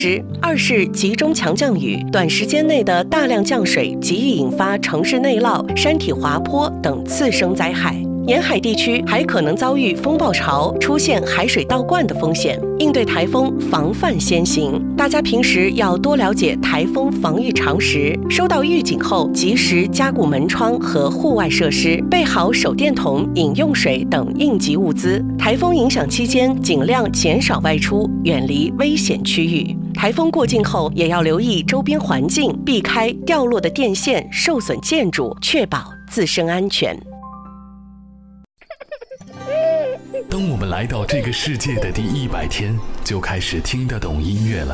二是集中强降雨，短时间内的大量降水极易引发城市内涝、山体滑坡等次生灾害。沿海地区还可能遭遇风暴潮，出现海水倒灌的风险。应对台风，防范先行。大家平时要多了解台风防御常识，收到预警后及时加固门窗和户外设施，备好手电筒、饮用水等应急物资。台风影响期间，尽量减少外出，远离危险区域。台风过境后，也要留意周边环境，避开掉落的电线、受损建筑，确保自身安全。 当我们来到这个世界的第100天，就开始听得懂音乐了。